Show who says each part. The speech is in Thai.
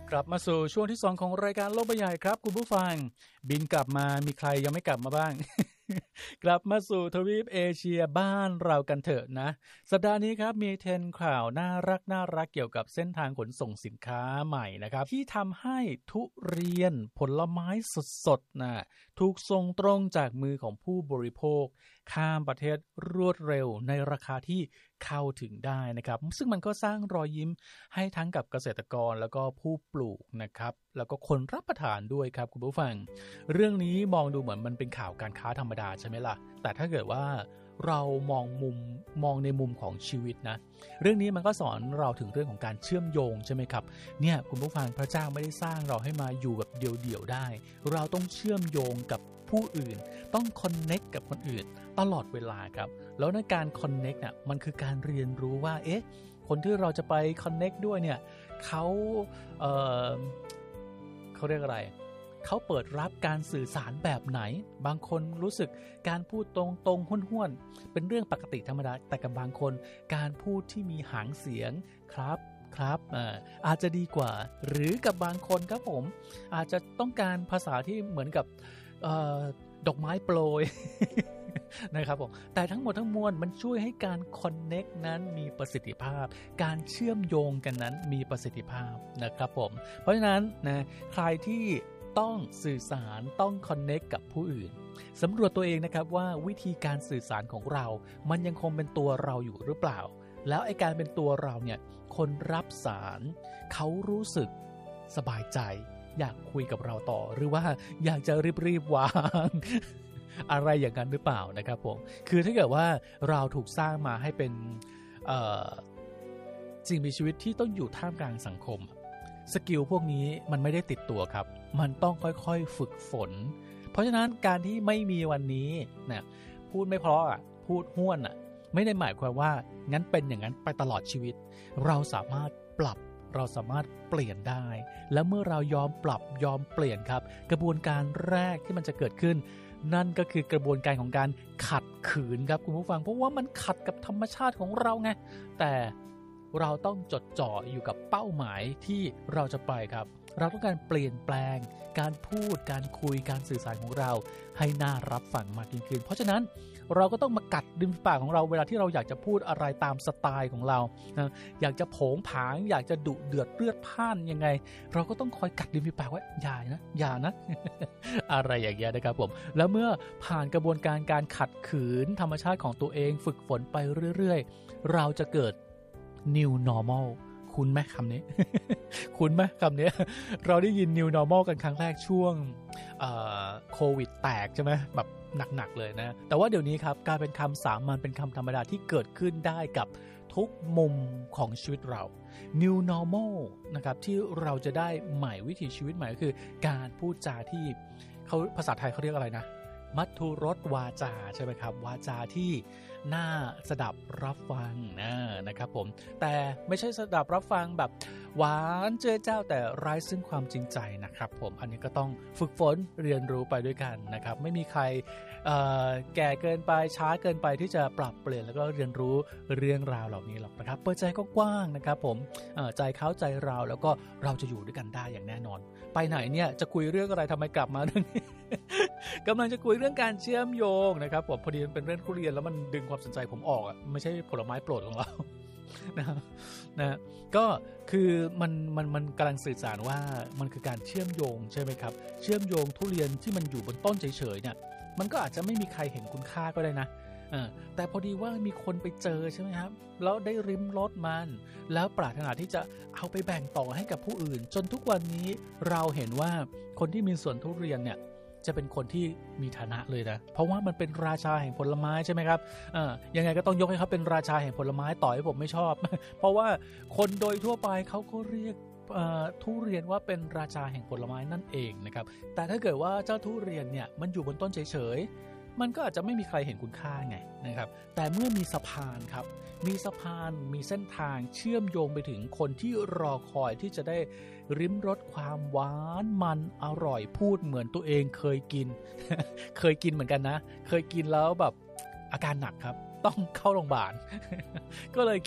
Speaker 1: กลับมาสู่ช่วงที่2ของรายการโลกใบใหญ่ครับคุณผู้ฟังบินกลับมามีใครยังไม่กลับมาบ้าง กลับมาสู่ทวีปเอเชียบ้านเรากันเถอะนะสัปดาห์นี้ครับมีเทรนด์ข่าวน่ารักเกี่ยวกับเส้นทางขนส่งสินค้าใหม่นะครับที่ทำให้ทุเรียนผลไม้สดๆนะถูกส่งตรงจากมือของผู้บริโภคข้ามประเทศรวดเร็วในราคาที่เข้าถึงได้นะครับซึ่งมันก็สร้างรอยยิ้มให้ทั้งกับเกษตรกรแล้วก็ผู้ปลูกนะครับแล้วก็คนรับประทานด้วยครับคุณผู้ฟังเรื่องนี้มองดูเหมือนมันเป็นข่าวการค้าธรรมดาใช่ไหมล่ะแต่ถ้าเกิดว่าเรามองในมุมของชีวิตนะเรื่องนี้มันก็สอนเราถึงเรื่องของการเชื่อมโยงใช่ไหมครับเนี่ยคุณผู้ฟังพระเจ้าไม่ได้สร้างเราให้มาอยู่แบบเดี่ยวๆได้เราต้องเชื่อมโยงกับผู้อื่นต้องคอนเนคกับคนอื่นตลอดเวลาครับแล้วในการคอนเนคน่ะมันคือการเรียนรู้ว่าคนที่เราจะไปคอนเนคด้วยเนี่ยเขาเรียกอะไรเขาเปิดรับการสื่อสารแบบไหนบางคนรู้สึกการพูดตรงๆห้วนๆเป็นเรื่องปกติธรรมดาแต่กับบางคนการพูดที่มีหางเสียงครับอาจจะดีกว่าหรือกับบางคนครับผมอาจจะต้องการภาษาที่เหมือนกับดอกไม้โปรย นะครับผมแต่ทั้งหมดทั้งมวลมันช่วยให้การคอนเน็กนั้นมีประสิทธิภาพการเชื่อมโยงกันนั้นมีประสิทธิภาพนะครับผมเพราะฉะนั้นนะใครที่ต้องสื่อสารต้องคอนเน็กกับผู้อื่นสำรวจตัวเองนะครับว่าวิธีการสื่อสารของเรามันยังคงเป็นตัวเราอยู่หรือเปล่าแล้วไอ้การเป็นตัวเราเนี่ยคนรับสารเขารู้สึกสบายใจอยากคุยกับเราต่อหรือว่าอยากจะรีบวาง อะไรอย่างนั้นหรือเปล่านะครับผมคือถ้าเกิดว่าเราถูกสร้างมาให้เป็นสิ่งมีชีวิตที่ต้องอยู่ท่ามกลางสังคมสกิลพวกนี้มันไม่ได้ติดตัวครับมันต้องค่อยๆฝึกฝนเพราะฉะนั้นการที่ไม่มีวันนี้นะพูดไม่เพราะพูดห้วนไม่ได้หมายความว่างั้นเป็นอย่างนั้นไปตลอดชีวิตเราสามารถปรับเราสามารถเปลี่ยนได้และเมื่อเรายอมปรับยอมเปลี่ยนครับกระบวนการแรกที่มันจะเกิดขึ้นนั่นก็คือกระบวนการของการขัดขืนครับคุณผู้ฟังเพราะว่ามันขัดกับธรรมชาติของเราไงแต่เราต้องจดจ่ออยู่กับเป้าหมายที่เราจะไปครับเราต้องการเปลี่ยนแปลงการพูดการคุยการสื่อสารของเราให้น่ารับฟังมากยิ่งขึ้นเพราะฉะนั้นเราก็ต้องมากัดริมฝีปากของเราเวลาที่เราอยากจะพูดอะไรตามสไตล์ของเรานะอยากจะโผงผางอยากจะดุเดือดเลือดพล่านยังไงเราก็ต้องคอยกัดริมฝีปากว่าอย่านะ อะไรอย่างเงี้ยนะครับผมแล้วเมื่อผ่านกระบวนการการขัดขืนธรรมชาติของตัวเองฝึกฝนไปเรื่อยๆเราจะเกิด new normal คุ้นไหมคำนี้ คุ้นไหมคำนี้ เราได้ยิน new normal กันครั้งแรกช่วงโควิดแตกใช่ไหมแบบหนักๆเลยนะแต่ว่าเดี๋ยวนี้ครับกลายเป็นคำสามัญเป็นคำธรรมดาที่เกิดขึ้นได้กับทุกมุมของชีวิตเรา new normal นะครับที่เราจะได้ใหม่วิถีชีวิตใหม่ก็คือการพูดจาที่เขาภาษาไทยเขาเรียกอะไรนะมัทธุรสวาจาใช่ไหมครับวาจาที่น่าสดับรับฟังนะครับผมแต่ไม่ใช่สดับรับฟังแบบหวานเจ้อเจ้าแต่ไร้ซึ่งความจริงใจนะครับผมอันนี้ก็ต้องฝึกฝนเรียนรู้ไปด้วยกันนะครับไม่มีใครแก่เกินไปช้าเกินไปที่จะปรับเปลี่ยนแล้วก็เรียนรู้เรื่องราวเหล่านี้หรอกนะครับเปิดใจก็กว้างนะครับผมใจเขาใจเราแล้วก็เราจะอยู่ด้วยกันได้อย่างแน่นอนไปไหนเนี่ยจะคุยเรื่องอะไรทำไมกลับมาเรื่องนี้ กำลังจะคุยเรื่องการเชื่อมโยงนะครับผมพอดีมันเป็นเรื่องทุเรียนแล้วมันดึงความสนใจผมออกไม่ใช่ผลไม้โปรดของเรา นะก็คือมันกำลังสื่อสารว่ามันคือการเชื่อมโยงใช่ไหมครับเชื่อมโยงทุเรียนที่มันอยู่บนต้นเฉยๆเนี่ยมันก็อาจจะไม่มีใครเห็นคุณค่าก็ได้นะแต่พอดีว่ามีคนไปเจอใช่ไหมครับแล้วได้ริมรสมันแล้วปรารถนาที่จะเอาไปแบ่งต่อให้กับผู้อื่นจนทุกวันนี้เราเห็นว่าคนที่มีสวนทุเรียนเนี่ยจะเป็นคนที่มีฐานะเลยนะเพราะว่ามันเป็นราชาแห่งผลไม้ใช่ไหมครับยังไงก็ต้องยกให้เขาเป็นราชาแห่งผลไม้ต่อให้ผมไม่ชอบ เพราะว่าคนโดยทั่วไปเขาก็เรียกทุเรียนว่าเป็นราชาแห่งผลไม้นั่นเองนะครับแต่ถ้าเกิดว่าเจ้าทุเรียนเนี่ยมันอยู่บนต้นเฉยๆมันก็อาจจะไม่มีใครเห็นคุณค่าไงนะครับแต่เมื่อมีสะพานครับมีสะพานมีเส้นทางเชื่อมโยงไปถึงคนที่รอคอยที่จะได้ริมรสความหวานมันอร่อยพูดเหมือนตัวเองเคยกิน เคยกินเหมือนกันนะเคยกินแล้วแบบอาการหนักครับต้องเข้าโรงพยาบาล ก็เลย